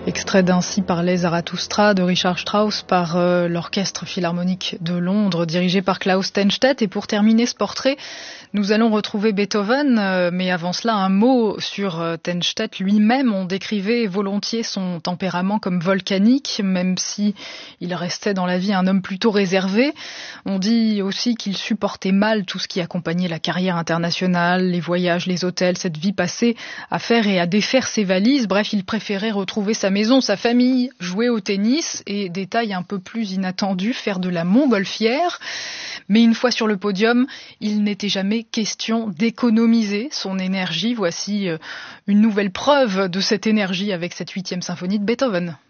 Extrait d'Ainsi parlait Zarathustra de Richard Strauss par l'Orchestre Philharmonique de Londres dirigé par Klaus Tennstedt. Et pour terminer ce portrait, nous allons retrouver Beethoven, mais avant cela un mot sur Tennstedt lui-même. On décrivait volontiers son tempérament comme volcanique, même si il restait dans la vie un homme plutôt réservé. On dit aussi qu'il supportait mal tout ce qui accompagnait la carrière internationale, les voyages, les hôtels, cette vie passée à faire et à défaire ses valises. Bref, il préférait retrouver sa maison, sa famille, jouer au tennis et, détail un peu plus inattendu, faire de la montgolfière. Mais une fois sur le podium, il n'était jamais question d'économiser son énergie. Voici une nouvelle preuve de cette énergie avec cette 8e symphonie de Beethoven.